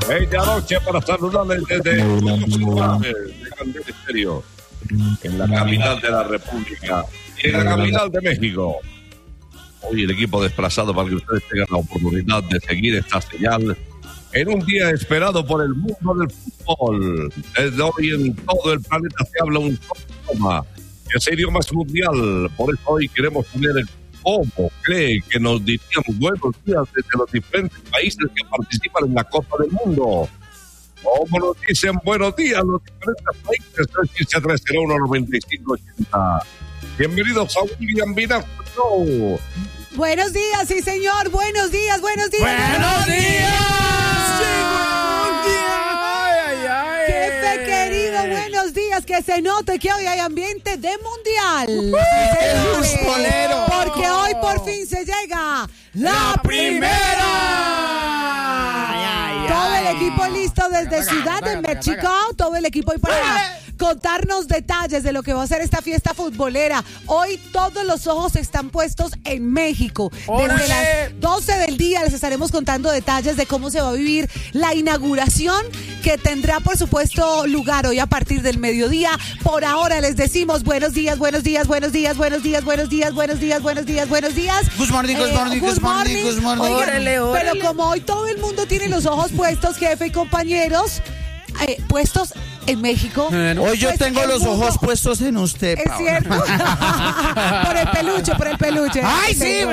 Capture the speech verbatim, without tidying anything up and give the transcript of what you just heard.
Bella noche para saludarles desde el Estéreo, en la capital de la República, en la capital de México. Hoy el equipo desplazado para que ustedes tengan la oportunidad de seguir esta señal en un día esperado por el mundo del fútbol. Desde hoy en todo el planeta se habla un solo idioma, ese idioma es mundial. Por eso hoy queremos tener el cómo cree que nos dirían buenos días desde los diferentes países que participan en la Copa del Mundo. ¿Cómo nos dicen buenos días los diferentes países? tres uno tres cero uno nueve cinco ocho cero. Bienvenidos a William Vinasco Show. Buenos días, sí señor, buenos días, buenos días. ¡Buenos días! Jefe querido, buenos días, que se note que hoy hay ambiente de mundial. Uh, sí, señores, porque hoy por fin se llega la, la primera. primera. Todo el equipo listo desde Ciudad de México, todo el equipo hoy para contarnos detalles de lo que va a ser esta fiesta futbolera. Hoy todos los ojos están puestos en México. Desde las doce del día les estaremos contando detalles de cómo se va a vivir la inauguración, que tendrá por supuesto lugar hoy a partir del mediodía. Por ahora les decimos buenos días, buenos días, buenos días, buenos días, buenos días, buenos días, buenos días, buenos días. Good morning, good morning, good morning, good morning. Órale, órale. Pero como hoy todo el mundo tiene los ojos puestos, jefe y compañeros, eh, puestos en México. Bueno, hoy yo pues tengo los mundo, ojos puestos en usted, es cierto. Por el peluche, por el peluche. Ay, sí.